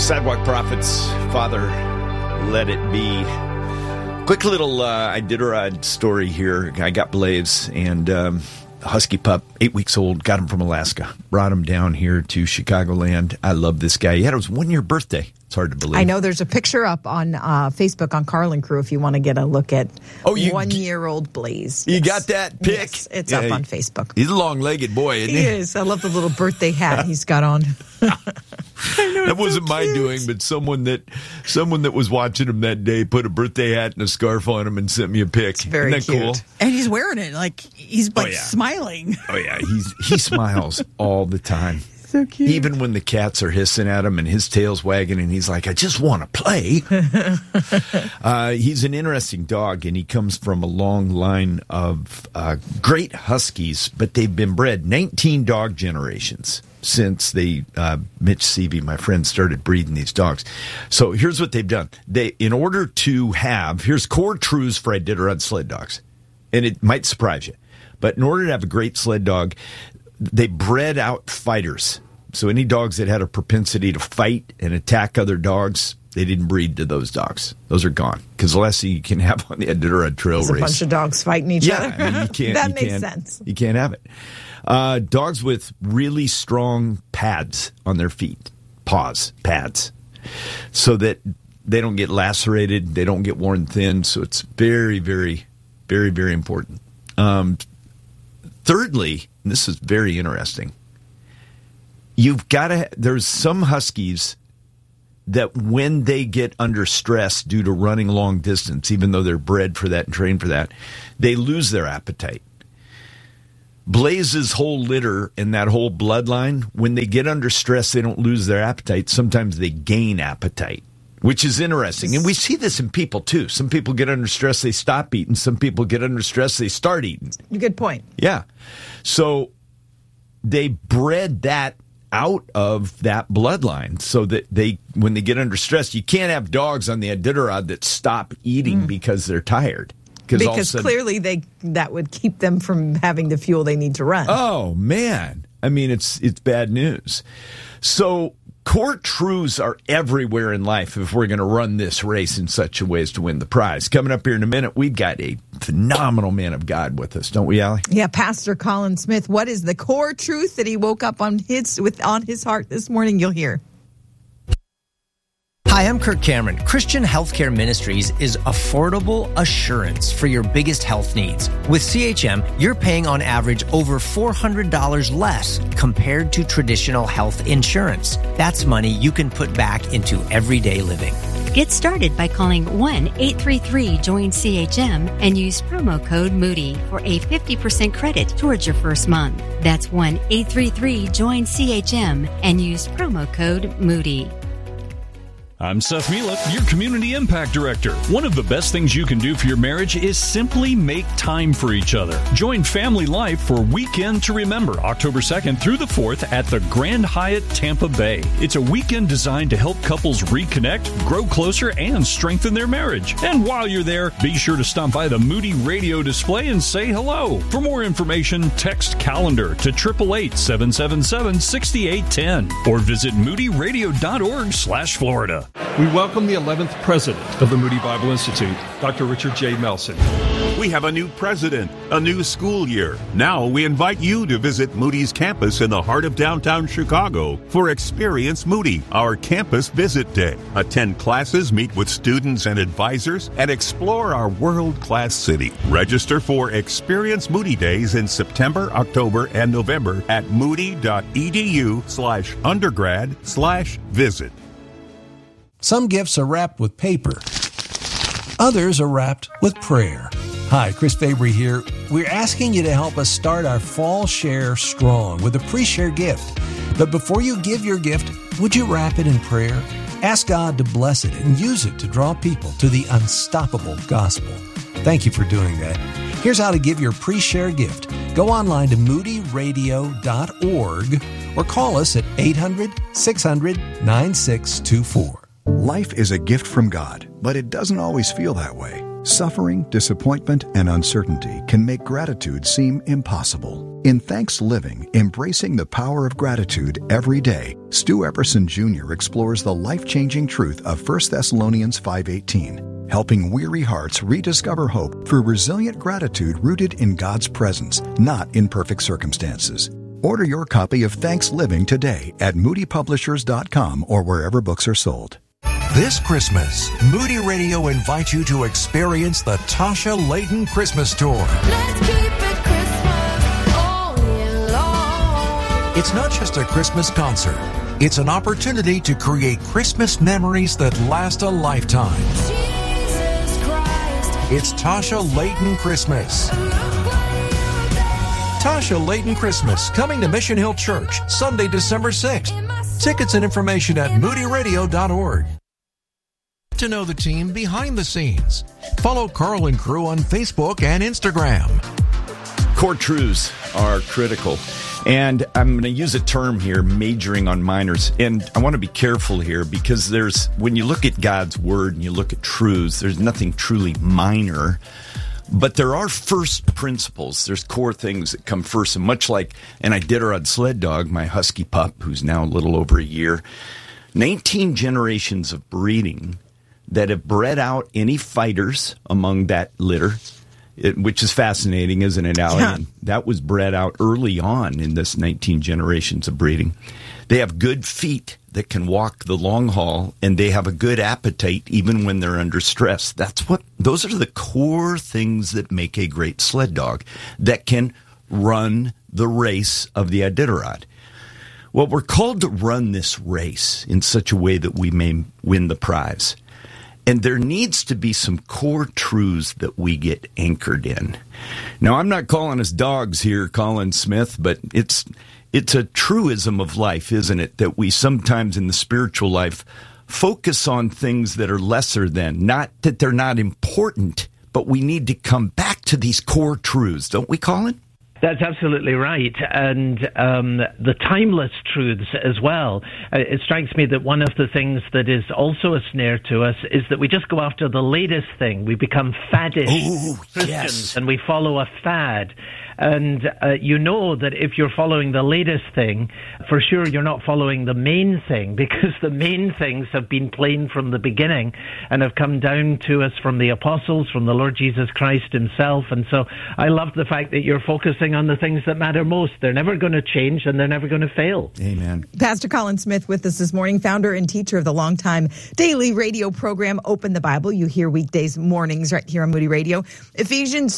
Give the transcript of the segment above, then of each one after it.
Sidewalk Prophets, Father, Let It Be. Quick little Iditarod story here. I got Blaze and husky pup, 8 weeks old, got him from Alaska. Brought him down here to Chicagoland. I love this guy. He had his 1-year birthday. It's hard to believe. I know there's a picture up on Facebook on Carlin Crew if you want to get a look at 1-year-old Blaze. You got that pic? Yes, it's up on Facebook. He's a long-legged boy, isn't he? He is. I love the little birthday hat he's got on. That wasn't my doing, but someone that was watching him that day put a birthday hat and a scarf on him and sent me a pic. It's very Isn't that cute. cool? And he's wearing it like he's smiling. Oh yeah, he smiles all the time. So cute. Even when the cats are hissing at him and his tail's wagging and he's like, I just want to play. He's an interesting dog, and he comes from a long line of great huskies, but they've been bred 19 dog generations since Mitch Seavey, my friend, started breeding these dogs. So here's what they've done. Here's core truths for Iditarod sled dogs, and it might surprise you, but in order to have a great sled dog, they bred out fighters. So any dogs that had a propensity to fight and attack other dogs, they didn't breed to those dogs. Those are gone. Because the last thing you can have on the Iditarod Trail There's race. a bunch of dogs fighting each other. I mean, you can't, that makes sense. You can't have it. Dogs with really strong pads on their feet. Pads. So that they don't get lacerated, they don't get worn thin. So it's very, very, very, very important. Thirdly, and this is very interesting, there's some huskies that when they get under stress due to running long distance, even though they're bred for that and trained for that, they lose their appetite. Blaze's whole litter and that whole bloodline, when they get under stress, they don't lose their appetite. Sometimes they gain appetite, which is interesting. And we see this in people, too. Some people get under stress, they stop eating. Some people get under stress, they start eating. Good point. Yeah. So they bred that out of that bloodline so that when they get under stress, you can't have dogs on the Iditarod that stop eating because they're tired. Because clearly that would keep them from having the fuel they need to run. Oh, man. I mean, it's bad news. So core truths are everywhere in life if we're going to run this race in such a way as to win the prize. Coming up here in a minute, we've got a phenomenal man of God with us, don't we, Allie? Yeah, Pastor Colin Smith. What is the core truth that he woke up on his heart this morning? You'll hear. Hi, I'm Kirk Cameron. Christian Healthcare Ministries is affordable assurance for your biggest health needs. With CHM, you're paying on average over $400 less compared to traditional health insurance. That's money you can put back into everyday living. Get started by calling 1-833-JOIN-CHM and use promo code Moody for a 50% credit towards your first month. That's 1-833-JOIN-CHM and use promo code Moody. I'm Seth Mielek, your Community Impact Director. One of the best things you can do for your marriage is simply make time for each other. Join Family Life for Weekend to Remember, October 2nd through the 4th at the Grand Hyatt Tampa Bay. It's a weekend designed to help couples reconnect, grow closer, and strengthen their marriage. And while you're there, be sure to stop by the Moody Radio display and say hello. For more information, text calendar to 888-777-6810 or visit moodyradio.org/Florida. We welcome the 11th president of the Moody Bible Institute, Dr. Richard J. Melson. We have a new president, a new school year. Now we invite you to visit Moody's campus in the heart of downtown Chicago for Experience Moody, our campus visit day. Attend classes, meet with students and advisors, and explore our world-class city. Register for Experience Moody Days in September, October, and November at moody.edu/undergrad/visit. Some gifts are wrapped with paper. Others are wrapped with prayer. Hi, Chris Fabry here. We're asking you to help us start our fall share strong with a pre-share gift. But before you give your gift, would you wrap it in prayer? Ask God to bless it and use it to draw people to the unstoppable gospel. Thank you for doing that. Here's how to give your pre-share gift. Go online to moodyradio.org or call us at 800-600-9624. Life is a gift from God, but it doesn't always feel that way. Suffering, disappointment, and uncertainty can make gratitude seem impossible. In Thanks Living, Embracing the Power of Gratitude Every Day, Stu Epperson Jr. explores the life-changing truth of 1 Thessalonians 5:18, helping weary hearts rediscover hope through resilient gratitude rooted in God's presence, not in perfect circumstances. Order your copy of Thanks Living today at moodypublishers.com or wherever books are sold. This Christmas, Moody Radio invites you to experience the Tasha Layton Christmas Tour. Let's keep it Christmas all year long. It's not just a Christmas concert. It's an opportunity to create Christmas memories that last a lifetime. Jesus Christ. It's Tasha Layton Christmas. Tasha Layton Christmas, coming to Mission Hill Church, Sunday, December 6th. Tickets and information at moodyradio.org. To know the team behind the scenes, follow Carl and Crew on Facebook and Instagram. Core truths are critical. And I'm going to use a term here, majoring on minors. And I want to be careful here because when you look at God's word and you look at truths, there's nothing truly minor. But there are first principles. There's core things that come first. And much like an Iditarod sled dog, my husky pup, who's now a little over a year, 19 generations of breeding that have bred out any fighters among that litter, which is fascinating, isn't it, Allie? Yeah. That was bred out early on in this 19 generations of breeding. They have good feet that can walk the long haul, and they have a good appetite even when they're under stress. Those are the core things that make a great sled dog that can run the race of the Iditarod. Well, we're called to run this race in such a way that we may win the prize. And there needs to be some core truths that we get anchored in. Now, I'm not calling us dogs here, Colin Smith, but it's a truism of life, isn't it? That we sometimes in the spiritual life focus on things that are lesser than. Not that they're not important, but we need to come back to these core truths, don't we, Colin? That's absolutely right. And the timeless truths as well. It strikes me that one of the things that is also a snare to us is that we just go after the latest thing. We become faddish Christians, yes. And we follow a fad. And you know that if you're following the latest thing, for sure you're not following the main thing, because the main things have been plain from the beginning and have come down to us from the apostles, from the Lord Jesus Christ himself. And so I love the fact that you're focusing on the things that matter most. They're never going to change and they're never going to fail. Amen. Pastor Colin Smith with us this morning, founder and teacher of the longtime daily radio program Open the Bible. You hear weekdays mornings right here on Moody Radio. Ephesians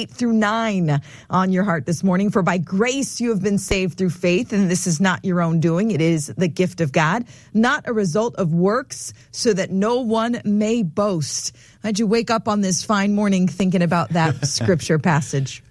2:8-9 on your heart this morning. For by grace you have been saved through faith, and this is not your own doing. It is the gift of God, not a result of works, so that no one may boast. How'd you wake up on this fine morning thinking about that scripture passage?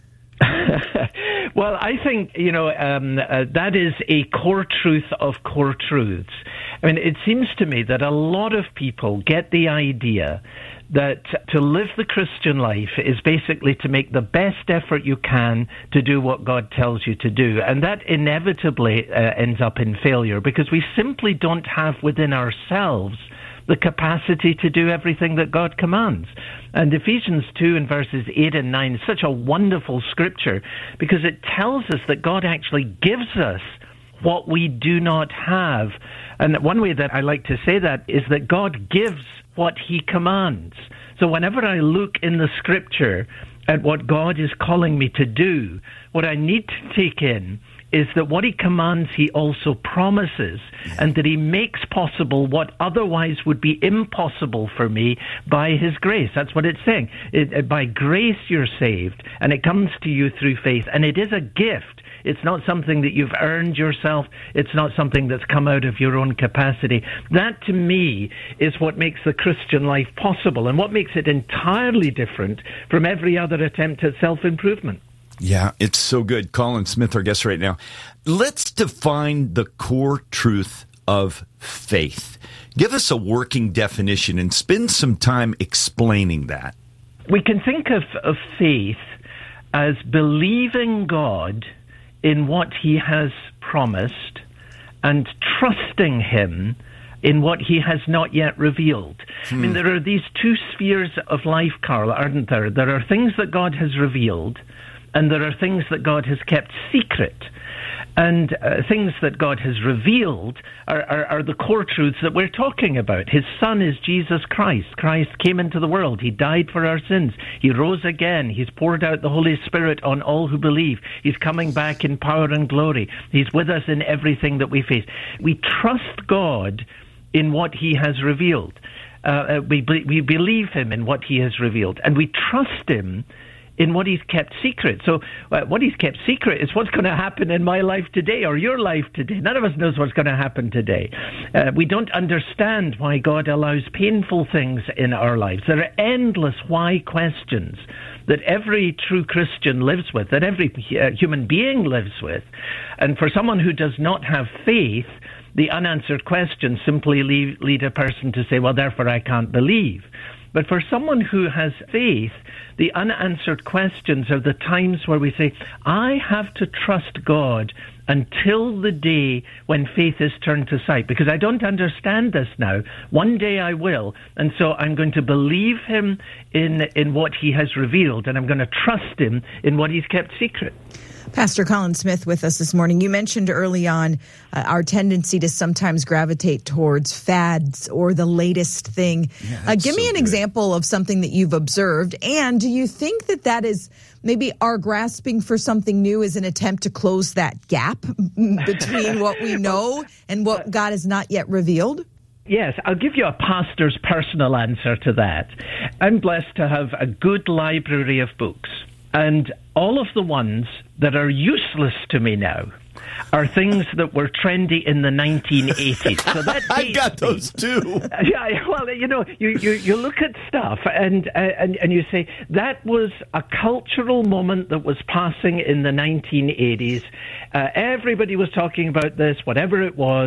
Well, I think, that is a core truth of core truths. I mean, it seems to me that a lot of people get the idea that to live the Christian life is basically to make the best effort you can to do what God tells you to do. And that inevitably ends up in failure, because we simply don't have within ourselves the capacity to do everything that God commands. And Ephesians 2 and verses 8 and 9 is such a wonderful scripture, because it tells us that God actually gives us what we do not have. And one way that I like to say that is that God gives what he commands. So whenever I look in the scripture at what God is calling me to do, what I need to take in is that what he commands, he also promises, and that he makes possible what otherwise would be impossible for me by his grace. That's what it's saying. By grace you're saved, and it comes to you through faith, and it is a gift. It's not something that you've earned yourself. It's not something that's come out of your own capacity. That, to me, is what makes the Christian life possible, and what makes it entirely different from every other attempt at self-improvement. Yeah, it's so good. Colin Smith, our guest right now. Let's define the core truth of faith. Give us a working definition and spend some time explaining that. We can think of faith as believing God in what he has promised and trusting him in what he has not yet revealed. I mean, there are these two spheres of life, Carl, aren't there? There are things that God has revealed, and there are things that God has kept secret. And things that God has revealed are the core truths that we're talking about. His Son is Jesus Christ. Christ came into the world. He died for our sins. He rose again. He's poured out the Holy Spirit on all who believe. He's coming back in power and glory. He's with us in everything that we face. We trust God in what he has revealed. We believe him in what he has revealed. And we trust him in what he's kept secret. So what he's kept secret is what's going to happen in my life today or your life today. None of us knows what's going to happen today. We don't understand why God allows painful things in our lives. There are endless why questions that every true Christian lives with, that every human being lives with. And for someone who does not have faith, the unanswered questions simply lead a person to say, well, therefore I can't believe. But for someone who has faith, the unanswered questions are the times where we say, I have to trust God until the day when faith is turned to sight, because I don't understand this now. One day I will, and so I'm going to believe him in what he has revealed, and I'm going to trust him in what he's kept secret. Pastor Colin Smith with us this morning. You mentioned early on our tendency to sometimes gravitate towards fads or the latest thing. Give me an example of something that you've observed. And do you think that is maybe our grasping for something new is an attempt to close that gap between what we know and what God has not yet revealed? Yes, I'll give you a pastor's personal answer to that. I'm blessed to have a good library of books. And all of the ones that are useless to me now are things that were trendy in the 1980s. So that I got those too. Yeah, well, you look at stuff and you say that was a cultural moment that was passing in the 1980s. Everybody was talking about this, whatever it was.